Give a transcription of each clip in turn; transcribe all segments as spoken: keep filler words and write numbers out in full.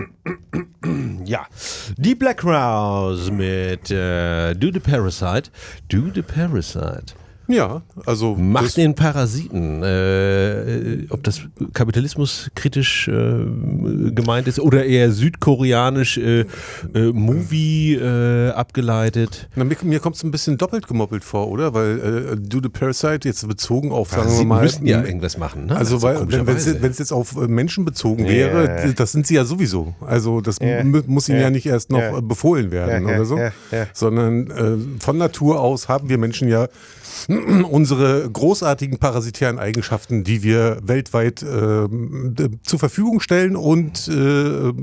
Ja, die Black Crowes mit äh, Do the Parasite. Do the Parasite. Ja, also Macht den Parasiten. Äh, ob das Kapitalismus kritisch äh, gemeint ist oder eher südkoreanisch äh, äh, Movie äh, abgeleitet. Na, mir mir kommt es ein bisschen doppelt gemoppelt vor, oder? Weil äh, Do the Parasite jetzt bezogen auf, sagen wir mal. müssen ja irgendwas machen, ne? Also, weil, wenn es jetzt auf Menschen bezogen wäre, yeah. das sind sie ja sowieso. Also, das yeah. m- muss ihnen yeah. ja nicht erst noch yeah. befohlen werden yeah. oder so, yeah. Yeah. sondern äh, von Natur aus haben wir Menschen ja unsere großartigen parasitären Eigenschaften, die wir weltweit äh, zur Verfügung stellen und äh,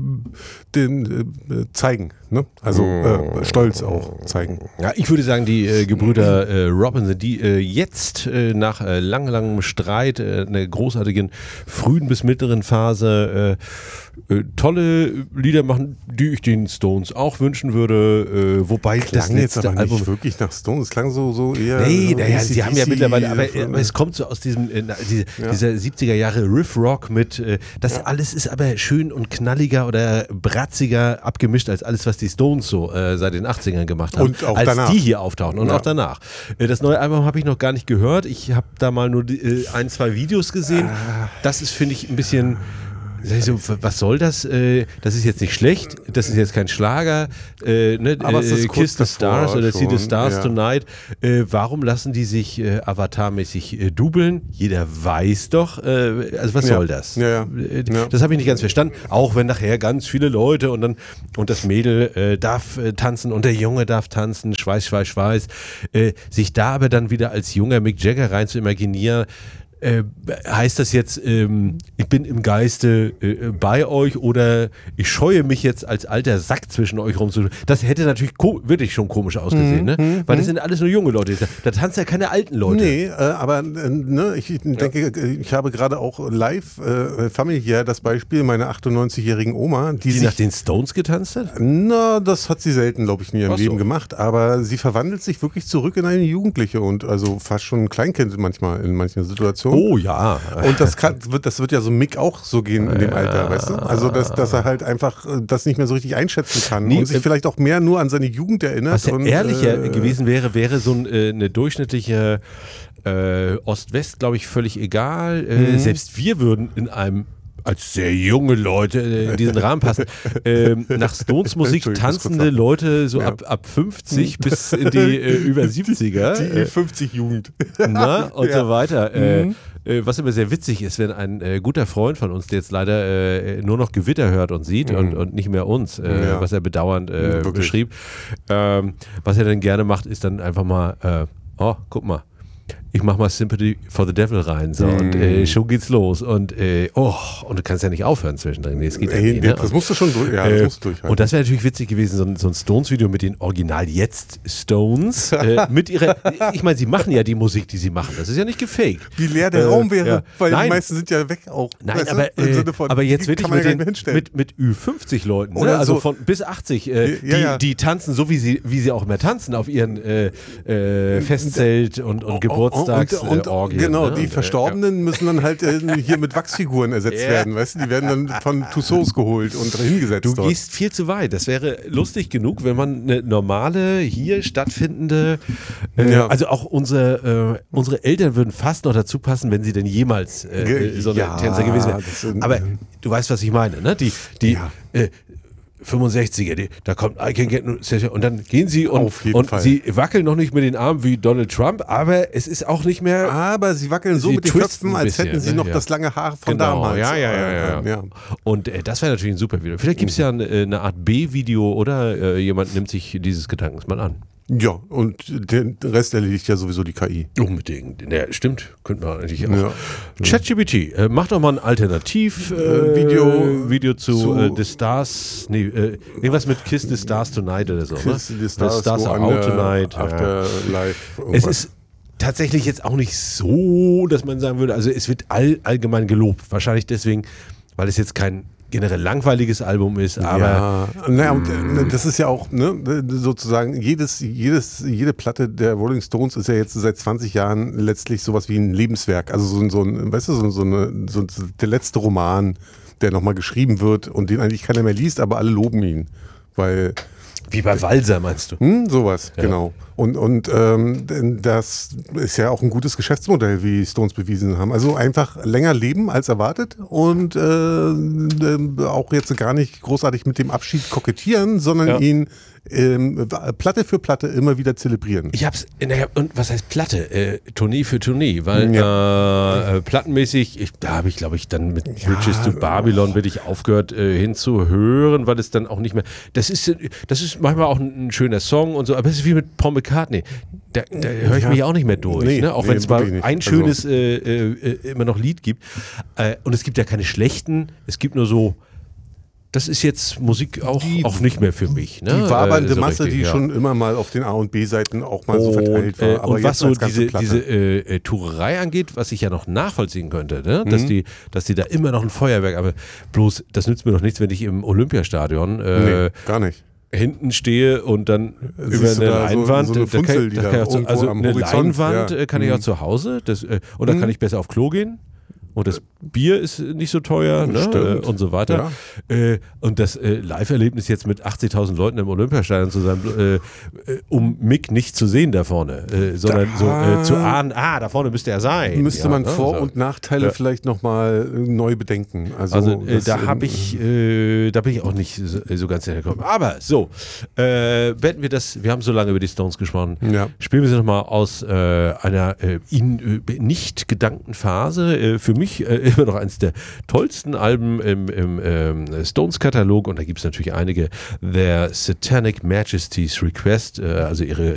den, äh, zeigen. Ne? Also äh, stolz auch zeigen. Ja, ich würde sagen, die äh, Gebrüder äh, Robinson, die äh, jetzt äh, nach äh, lang, langem Streit, äh, einer großartigen frühen bis mittleren Phase äh, äh, tolle Lieder machen, die ich den Stones auch wünschen würde. Äh, wobei klang das jetzt aber Album nicht wirklich nach Stones. Es klang so, so eher. Nee, naja, sie haben ja mittlerweile, aber, aber es kommt so aus diesem äh, diese, ja. dieser siebziger Jahre Riff-Rock mit, äh, das ja. alles ist aber schön und knalliger oder bratziger abgemischt als alles, was die Stones so äh, seit den achtzigern gemacht haben, und auch als danach. die hier auftauchen und ja. auch danach. Äh, das neue Album habe ich noch gar nicht gehört. Ich habe da mal nur die, äh, ein, zwei Videos gesehen. Das ist, finde ich, ein bisschen... So, was soll das? Das ist jetzt nicht schlecht, das ist jetzt kein Schlager, äh, ne? Aber es ist Kiss the Stars oder See the Stars ja. Tonight. Äh, warum lassen die sich äh, avatarmäßig äh, dubeln? Jeder weiß doch, äh, also was ja. soll das? Ja, ja. Äh, ja. Das habe ich nicht ganz verstanden, auch wenn nachher ganz viele Leute und dann und das Mädel äh, darf äh, tanzen und der Junge darf tanzen, Schweiß, Schweiß, Schweiß. Äh, sich da aber dann wieder als junger Mick Jagger rein zu imaginieren, Äh, heißt das jetzt, ähm, ich bin im Geiste äh, bei euch oder ich scheue mich jetzt als alter Sack zwischen euch rum? Das hätte natürlich ko- wirklich schon komisch ausgesehen, ne? Mhm, Weil das sind alles nur junge Leute. Da, da tanzen ja keine alten Leute. Nee, äh, aber äh, ne, ich denke, ja. ich habe gerade auch live äh, familiär das Beispiel meiner achtundneunzigjährigen Oma. Die, die sich, nach den Stones getanzt hat? Na, das hat sie selten, glaube ich, in ihrem Ach so. Leben gemacht. Aber sie verwandelt sich wirklich zurück in eine Jugendliche und also fast schon ein Kleinkind manchmal in manchen Situationen. Oh ja. Und das kann, wird, das wird ja so Mick auch so gehen in dem ja. Alter, weißt du? Also, dass, dass er halt einfach das nicht mehr so richtig einschätzen kann Nee, und sich äh, vielleicht auch mehr nur an seine Jugend erinnert. Was ja und, ehrlicher äh, gewesen wäre, wäre so ein, äh, eine durchschnittliche äh, Ost-West, glaube ich, völlig egal. Äh, Mhm. Selbst wir würden in einem als sehr junge Leute in diesen Rahmen passen. Ähm, nach Stones Musik tanzende Leute so Ja. ab, ab fünfzig bis in die äh, über siebziger. Die Äh, fünfzig-Jugend. na, und Ja. so weiter. Äh, Mhm. äh, was immer sehr witzig ist, wenn ein äh, guter Freund von uns, der jetzt leider äh, nur noch Gewitter hört und sieht Mhm. und, und nicht mehr uns, äh, Ja. was er bedauernd äh, Wirklich. beschrieb, ähm, was er dann gerne macht, ist dann einfach mal, äh, oh, guck mal, ich mach mal Sympathy for the Devil rein, so, Mm. und äh, schon geht's los und äh, oh, und du kannst ja nicht aufhören zwischendrin, nee, es geht ja Ey, nicht, ne? das musst du schon durch, ja, das Äh, musst du durchhalten. und das wäre natürlich witzig gewesen, so ein, so ein Stones-Video mit den Original jetzt Stones, äh, mit ihrer, ich meine, sie machen ja die Musik, die sie machen, das ist ja nicht gefaked. Wie leer der Äh, Raum wäre, ja. weil Nein. die meisten sind ja weg auch. Nein, weißt du? aber, Im äh, Sinne von, aber jetzt die wirklich kann man mit, ja den, gar nicht hinstellen. mit, mit Ü fünfzig Leuten, ne? Oder Also so. von bis achtzig, äh, Ja, die, ja. die tanzen so, wie sie, wie sie auch mehr tanzen auf ihren äh, äh, Festzelt- und, und Geburtstagsorgien. Und, und, genau, ne? die Und, Verstorbenen müssen dann halt äh, hier mit Wachsfiguren ersetzt Ja. werden, weißt du? Die werden dann von Tussauds geholt und hingesetzt Du dort. gehst viel zu weit. Das wäre lustig genug, wenn man eine normale, hier stattfindende, äh, Ja. also auch unsere, äh, unsere Eltern würden fast noch dazu passen, wenn sie denn jemals äh, Ge- so eine ja, Tänzer gewesen wären. das sind- Aber du weißt, was ich meine, ne? Die, die Ja. äh, fünfundsechziger, die, da kommt I Can Get No und dann gehen sie und, Auf jeden und Fall. sie wackeln noch nicht mit den Armen wie Donald Trump, aber es ist auch nicht mehr. Aber sie wackeln so Sie mit den twisten Köpfen, ein als bisschen, hätten sie ne? noch Ja. das lange Haar von Genau, damals. ja, ja, ja, ja. Äh, ja. Und äh, das wäre natürlich ein super Video. Vielleicht gibt es ja eine, eine Art B-Video oder äh, jemand nimmt sich dieses Gedankens mal an. Ja, und den Rest erledigt ja sowieso die K I. Unbedingt. Ja, stimmt. Könnte man eigentlich auch. Ja. ChatGPT, äh, mach doch mal ein Alternativ-Video Äh, Video Video zu, zu- äh, The Stars, nee, äh, irgendwas mit Kiss the Stars Tonight oder so. Kiss ne? the Stars, the Stars wo are under- out tonight. Ja. Afterlife, Es irgendwas. ist tatsächlich jetzt auch nicht so, dass man sagen würde, also es wird all, allgemein gelobt. Wahrscheinlich deswegen, weil es jetzt kein generell langweiliges Album ist, aber ja, naja, und äh, das ist ja auch, ne, sozusagen, jedes, jedes, jede Platte der Rolling Stones ist ja jetzt seit zwanzig Jahren letztlich sowas wie ein Lebenswerk. Also so, ein- so ein, weißt du, so, so, eine, so der letzte Roman der nochmal geschrieben wird und den eigentlich keiner mehr liest, aber alle loben ihn. Weil Wie bei Walser, meinst du? Hm, sowas, ja. Genau. Und, und ähm, das ist ja auch ein gutes Geschäftsmodell, wie Stones bewiesen haben. Also einfach länger leben als erwartet und äh, auch jetzt gar nicht großartig mit dem Abschied kokettieren, sondern ja. ihn ähm, Platte für Platte immer wieder zelebrieren. Ich hab's, naja, und was heißt Platte? Äh, Tournee für Tournee, weil ja. äh, plattenmäßig, ich, da habe ich glaube ich dann mit ja, Bridges to Babylon oh. wirklich aufgehört äh, hinzuhören, weil es dann auch nicht mehr, das ist, das ist manchmal auch ein, ein schöner Song und so, aber es ist wie mit Paul McCartney, da, da höre ich ja. mich auch nicht mehr durch, nee, ne? Auch nee, wenn es mal nicht. ein schönes also. äh, äh, immer noch Lied gibt äh, und es gibt ja keine schlechten, es gibt nur so, das ist jetzt Musik auch, die, auch nicht mehr für mich. Ne? Die wabernde äh, so Masse, richtig, die ja. schon immer mal auf den A- und B-Seiten auch mal so verteilt war. Äh, aber und was so diese, diese äh, Tourerei angeht, was ich ja noch nachvollziehen könnte, ne? dass, mhm. die, dass die da immer noch ein Feuerwerk, aber bloß, das nützt mir doch nichts, wenn ich im Olympiastadion äh, nee, gar nicht. hinten stehe und dann Siehst über eine Leinwand, so, so eine Funzel, da kann, da kann da auch, also am eine Horizont, Leinwand ja. kann ich mhm. auch zu Hause, das, äh, oder mhm. kann ich besser auf Klo gehen? Und das Bier ist nicht so teuer, ne? äh, und so weiter. Ja. Äh, und das äh, Live-Erlebnis jetzt mit achtzigtausend Leuten im Olympiastadion zusammen, äh, äh, um Mick nicht zu sehen da vorne, äh, sondern da so äh, zu ahnen, ah, da vorne müsste er sein. Müsste ja, man ne? Vor- so. und Nachteile ja. vielleicht nochmal neu bedenken. Also, also äh, da habe ich, äh, da bin ich auch nicht so, so ganz hingekommen. Aber so, äh, beenden wir das, wir haben so lange über die Stones gesprochen, ja. spielen wir sie nochmal aus äh, einer äh, ihnen äh, nicht gedankten Phase, äh, für mich Mich, äh, immer noch eines der tollsten Alben im, im ähm, Stones-Katalog und da gibt es natürlich einige. Their Satanic Majesty's Request, äh, also ihre